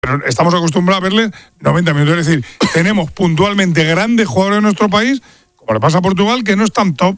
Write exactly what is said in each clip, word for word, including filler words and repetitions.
pero estamos acostumbrados a verles noventa minutos. Es decir, tenemos puntualmente grandes jugadores en nuestro país, como le pasa a Portugal, que no están top.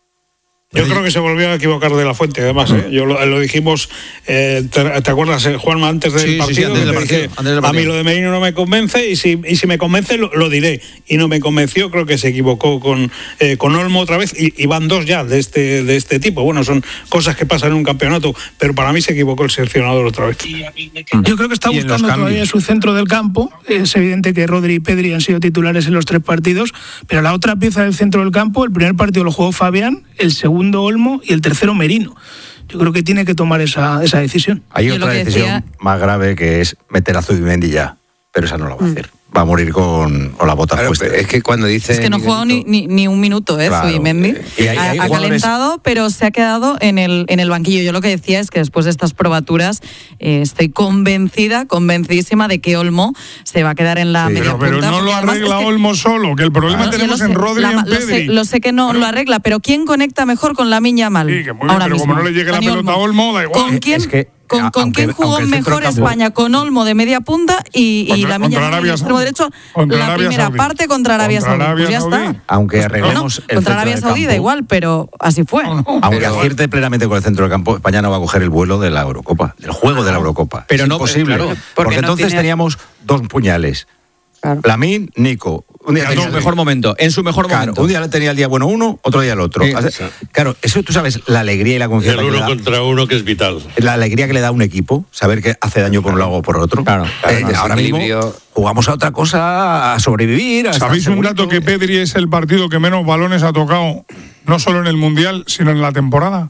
Yo creo que se volvió a equivocar de la Fuente, además. ¿eh? Yo lo, lo dijimos, eh, te, ¿te acuerdas, Juanma, antes del sí, partido? Sí, sí, antes del partido, dije, antes del partido. A mí lo de Merino no me convence y si, y si me convence lo, lo diré. Y no me convenció, creo que se equivocó con, eh, con Olmo otra vez y, y van dos ya de este, de este tipo. Bueno, son cosas que pasan en un campeonato, pero para mí se equivocó el seleccionador otra vez. Yo creo que está buscando todavía su centro del campo. Es evidente que Rodri y Pedri han sido titulares en los tres partidos, pero la otra pieza del centro del campo, el primer partido lo jugó Fabián, el segundo Olmo y el tercero Merino. Yo creo que tiene que tomar esa, esa decisión. Hay otra decisión decía... más grave, que es meter a Zubimendi ya, pero esa no la va a hacer. Va a morir con, con la bota claro, puesta. Es que cuando dice es que no ha jugado ni, ni, ni un minuto, ¿eh? Claro. Zubimendi. Y hay, ha, hay ha jugadores... calentado, pero se ha quedado en el, en el banquillo. Yo lo que decía es que después de estas probaturas eh, estoy convencida, convencidísima de que Olmo se va a quedar en la sí, media pero, punta. Pero no lo arregla es que... Olmo solo, que el problema ah, tenemos en Rodri la, y en Pedri. Lo sé, lo sé que no bueno. lo arregla, pero ¿quién conecta mejor con Lamine Yamal? Sí, que muy bien, ahora pero mismo? como no le llegue la pelota a Olmo, da igual. ¿Con quién? Es que... ¿Con, con aunque, quién jugó mejor campo, España? Con Olmo de media punta y, y la Miña en el extremo derecho. La Arabia primera Saudí. parte contra Arabia contra Saudí. Arabia Pues ya Saudí. está. Aunque arreglemos no, el contra Arabia Saudí campo, da igual, pero así fue. No, no, aunque pero acierte bueno. plenamente con el centro del campo, España no va a coger el vuelo de la Eurocopa, del juego de la Eurocopa. Pero es no, imposible. Claro, porque porque entonces no tiene... teníamos dos puñales. Claro. Lamine, Nico. Un día en su mejor momento, en su mejor claro, momento. Un día tenía el día bueno uno, otro día el otro. Sí, sí. Claro, eso tú sabes, la alegría y la confianza. El uno que da, contra uno que es vital. La alegría que le da a un equipo, saber que hace daño por un lado o por otro. Claro, eh, claro, ahora mismo jugamos a otra cosa, a sobrevivir. A ¿Sabéis un dato que Pedri es el partido que menos balones ha tocado, no solo en el Mundial, sino en la temporada?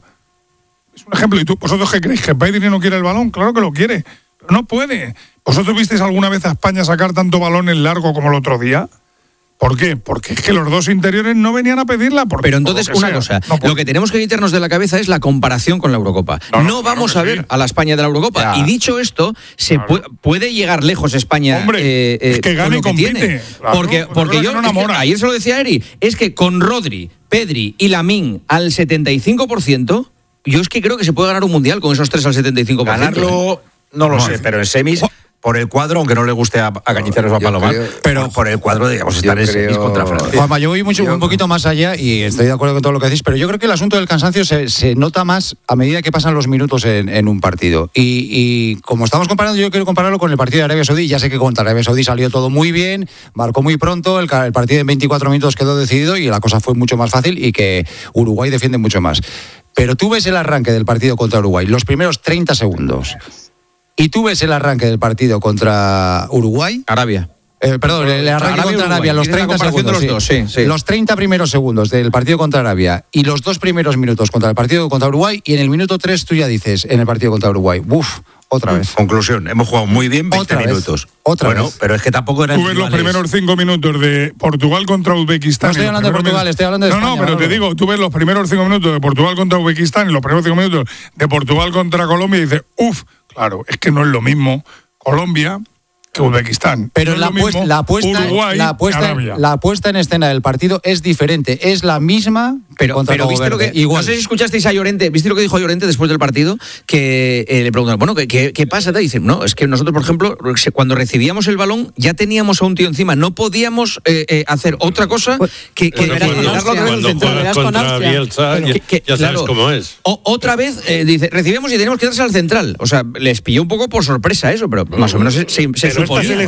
Es un ejemplo. ¿Y tú, vosotros qué creéis? ¿Que Pedri no quiere el balón? Claro que lo quiere, pero no puede. ¿Vosotros visteis alguna vez a España sacar tanto balón en largo como el otro día? ¿Por qué? Porque es que los dos interiores no venían a pedirla. Porque, Pero entonces, por una sea. cosa, no, por... lo que tenemos que quitarnos de la cabeza es la comparación con la Eurocopa. No, no, no vamos claro a ver sí. a la España de la Eurocopa. Ya. Y dicho esto, se claro. pu- puede llegar lejos España. Hombre, eh, eh, es que gane y compite. Tiene. Claro, porque porque yo, no es que, ayer se lo decía Eri, es que con Rodri, Pedri y Lamine al setenta y cinco por ciento, yo es que creo que se puede ganar un mundial con esos tres al setenta y cinco por ciento. Ganarlo, no lo no, sé, pero en semis... Por el cuadro, aunque no le guste a, a Cañizares o a Palomar, creo, pero por el cuadro, digamos, estar en semis contra Francia. Juanma, yo voy mucho, yo, un poquito más allá y estoy de acuerdo con todo lo que decís, pero yo creo que el asunto del cansancio se, se nota más a medida que pasan los minutos en, en un partido. Y, y como estamos comparando, yo quiero compararlo con el partido de Arabia Saudí. Ya sé que contra Arabia Saudí salió todo muy bien, marcó muy pronto, el, el partido en veinticuatro minutos quedó decidido y la cosa fue mucho más fácil y que Uruguay defiende mucho más. Pero tú ves el arranque del partido contra Uruguay, los primeros treinta segundos. Y tú ves el arranque del partido contra Uruguay. Arabia. Eh, perdón, el arranque Arabia, contra Arabia, los treinta segundos. Los, sí. dos, sí, sí. Los treinta primeros segundos del partido contra Arabia y los dos primeros minutos contra el partido contra Uruguay. Y en el minuto tres tú ya dices, en el partido contra Uruguay, ¡buf! Otra vez. Conclusión, hemos jugado muy bien veinte Otra minutos. Vez. Otra bueno, vez. pero es que tampoco eran. Tú ves los primeros cinco minutos de Portugal contra Uzbekistán. No estoy hablando de Portugal, minutos... estoy hablando de No, España, no, pero no, te no. digo, tú ves los primeros cinco minutos de Portugal contra Uzbekistán y los primeros cinco minutos de Portugal contra Colombia y dices, uff, claro, es que no es lo mismo Colombia que Uzbekistán. Pero no la, puesta, la, puesta, Uruguay, la, puesta, la puesta en escena del partido es diferente, es la misma. Pero, contra pero viste lo que, igual. no sé si escuchasteis a Llorente, ¿viste lo que dijo Llorente después del partido? Que eh, le preguntaron, bueno, ¿qué, qué, qué pasa? Te dicen, no, es que nosotros, por ejemplo, cuando recibíamos el balón ya teníamos a un tío encima, no podíamos eh, eh, hacer otra cosa que, que bueno, cuando, darlo otra vez cuando juegas contra Bielsa, bueno, ya, que, que, ya sabes claro, cómo es. O, otra vez, eh, dice, recibimos y tenemos que darse al central. O sea, les pilló un poco por sorpresa eso, pero más o menos se, se, se suponía.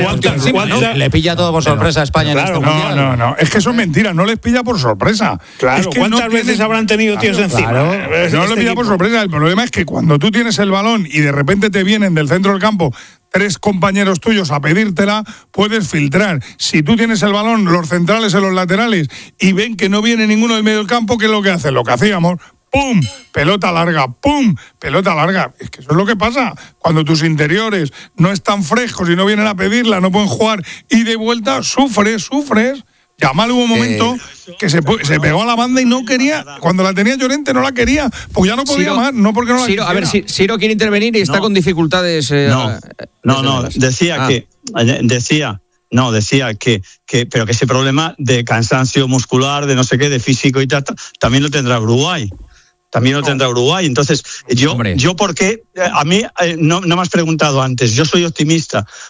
¿No? Le pilla todo por sorpresa a España claro, en este no, mundial. No, no, es que eso es mentira, no les pilla por sorpresa. Claro, es que ¿cuántas no veces tienen... habrán tenido tíos claro, encima? Claro, eh, no este les pilla por sorpresa, el problema es que cuando tú tienes el balón y de repente te vienen del centro del campo tres compañeros tuyos a pedírtela, puedes filtrar. Si tú tienes el balón, los centrales en los laterales, y ven que no viene ninguno del medio del campo, ¿qué es lo que hacen? Lo que hacíamos... ¡Pum! Pelota larga, ¡pum! Pelota larga. Es que eso es lo que pasa. Cuando tus interiores no están frescos y no vienen a pedirla, no pueden jugar y de vuelta, sufres, sufres. Yamal hubo un momento eh, que se, se pegó a la banda y no quería, cuando la tenía Llorente no la quería, porque ya no podía Ciro, más, no porque no la Ciro, quisiera. A ver, Ciro quiere intervenir y está no. con dificultades. Eh, no, no, no, decía ah. que, decía... No, decía que, que, pero que ese problema de cansancio muscular, de no sé qué, de físico y tal, también lo tendrá Uruguay. también lo tendrá Uruguay. Entonces, yo, yo ¿por qué? A mí eh, no, no me has preguntado antes. Yo soy optimista